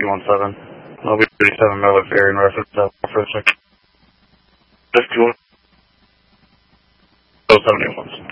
217. I'll be 37 Miller Ferry in reference to for a second. 51. 071.